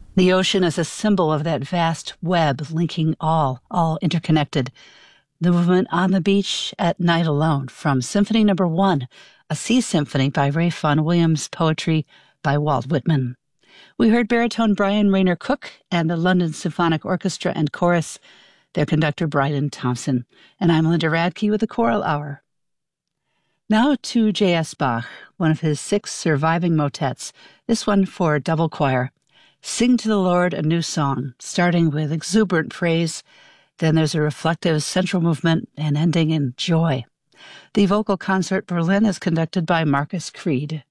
The ocean is a symbol of that vast web linking all interconnected. The movement on the beach at night alone, from Symphony No. 1, a sea symphony by Ralph Vaughan Williams, poetry by Walt Whitman. We heard baritone Brian Rayner Cook and the London Symphonic Orchestra and Chorus, their conductor Bryden Thompson. And I'm Linda Radke with the Choral Hour. Now to J.S. Bach, one of his 6 surviving motets, this one for double choir. Sing to the Lord a new song, starting with exuberant praise. Then there's a reflective central movement and ending in joy. The Vocal Concert Berlin is conducted by Marcus Creed.